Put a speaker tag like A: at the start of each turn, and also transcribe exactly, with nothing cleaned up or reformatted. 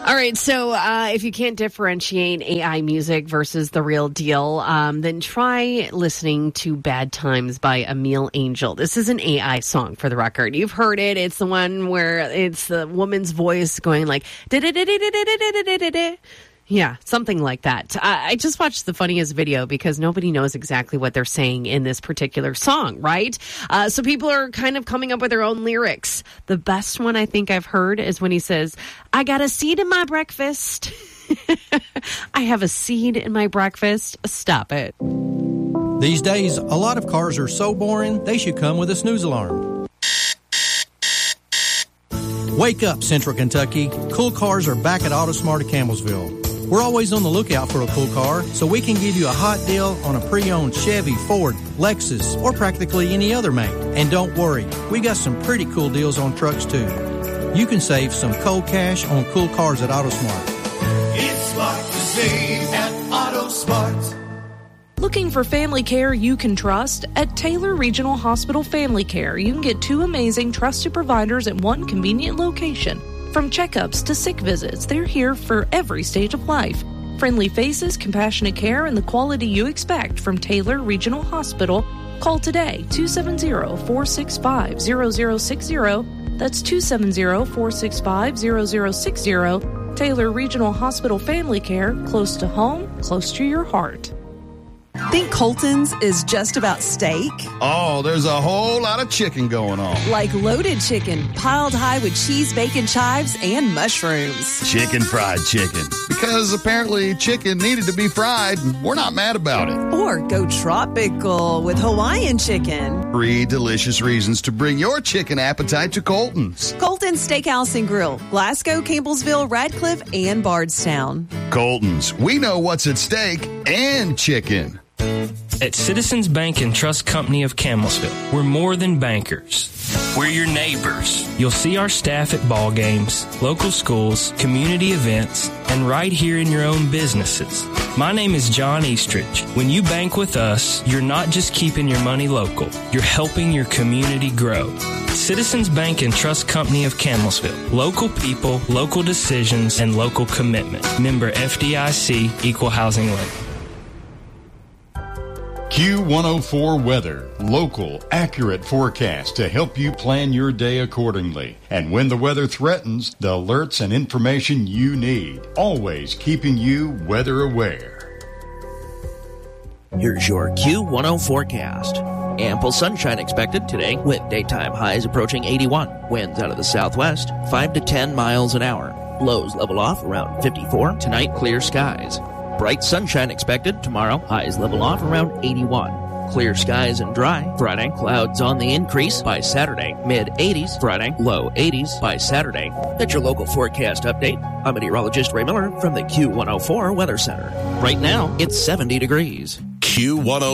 A: All right, so uh, if you can't differentiate A I music versus the real deal, um, then try listening to Bad Times by Emil Angel. This is an A I song, for the record. You've heard it. It's the one where it's the woman's voice going like, da-da-da-da-da-da-da-da-da-da. Yeah, something like that. I, I just watched the funniest video because nobody knows exactly what they're saying in this particular song, right? Uh, so people are kind of coming up with their own lyrics. The best one I think I've heard is when he says, I got a seed in my breakfast. I have a seed in my breakfast. Stop it.
B: These days, a lot of cars are so boring, they should come with a snooze alarm. Wake up, Central Kentucky. Cool Cars are back at AutoSmart of Campbellsville. We're always on the lookout for a cool car, so we can give you a hot deal on a pre-owned Chevy, Ford, Lexus, or practically any other make. And don't worry, we got some pretty cool deals on trucks too. You can save some cold cash on cool cars at AutoSmart.
C: It's smart to save at AutoSmart.
D: Looking for family care you can trust? At Taylor Regional Hospital Family Care, you can get two amazing trusted providers at one convenient location. From checkups to sick visits, they're here for every stage of life. Friendly faces, compassionate care, and the quality you expect from Taylor Regional Hospital. Call today, two seven zero, four six five, zero zero six zero. That's two seven zero, four six five, zero zero six zero. Taylor Regional Hospital Family Care, close to home, close to your heart.
E: Think Colton's is just about steak?
F: Oh, there's a whole lot of chicken going on.
E: Like loaded chicken, piled high with cheese, bacon, chives, and mushrooms.
F: Chicken fried chicken. Because apparently chicken needed to be fried, and we're not mad about it.
E: Or go tropical with Hawaiian chicken.
F: Three delicious reasons to bring your chicken appetite to Colton's.
E: Colton's Steakhouse and Grill, Glasgow, Campbellsville, Radcliffe, and Bardstown.
F: Colton's, we know what's at stake, and chicken.
G: At Citizens Bank and Trust Company of Campbellsville, we're more than bankers. We're your neighbors. You'll see our staff at ball games, local schools, community events, and right here in your own businesses. My name is John Eastridge. When you bank with us, you're not just keeping your money local, you're helping your community grow. Citizens Bank and Trust Company of Campbellsville. Local people, local decisions, and local commitment. Member F D I C, Equal Housing Lender.
H: Q one oh four Weather. Local, accurate forecast to help you plan your day accordingly. And when the weather threatens, the alerts and information you need. Always keeping you weather aware.
I: Here's your Q one oh forecast. Ample sunshine expected today with daytime highs approaching eighty-one. Winds out of the southwest, five to ten miles an hour. Lows level off around fifty-four. Tonight, clear skies. Bright sunshine expected tomorrow. Highs level off around eighty-one. Clear skies and dry. Friday, clouds on the increase by Saturday. mid eighties Friday, low eighties by Saturday. That's your local forecast update. I'm meteorologist Ray Miller from the Q one oh four Weather Center. Right now, it's seventy degrees.
C: Q one oh four